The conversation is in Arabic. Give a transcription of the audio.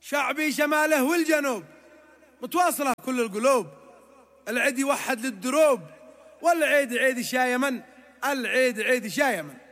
شعبي شماله والجنوب متواصلة كل القلوب، العيد يوحد للدروب، والعيد عيد شايمن، العيد عيد شايمن.